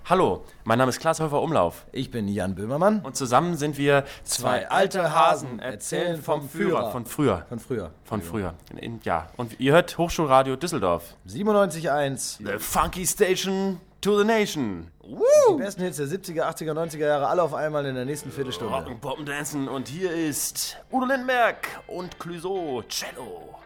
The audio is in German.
Hallo, mein Name ist Klaas Häufer-Umlauf. Ich bin Jan Böhmermann. Und zusammen sind wir zwei alte Hasen, erzählen vom Führer. Von früher. Von früher. Ja, und ihr hört Hochschulradio Düsseldorf. 97.1. The Funky Station to the Nation. Die besten Hits der 70er, 80er, 90er Jahre, alle auf einmal in der nächsten Viertelstunde. Rocken, Poppen, Dancen und hier ist Udo Lindenberg und Clouseau, Cello.